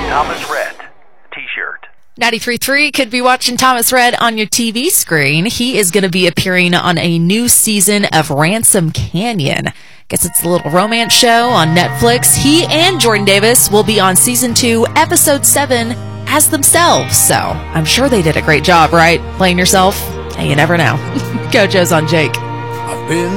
Thomas Rhett T-shirt. 93.3 could be watching Thomas Rhett on your TV screen. He is going to be appearing on a new season of Ransom Canyon. Guess it's a little romance show on Netflix. He and Jordan Davis will be on season 2, episode 7 as themselves. So I'm sure they did a great job, right? Playing yourself? Hey, you never know. Go Joe's on Jake. I've been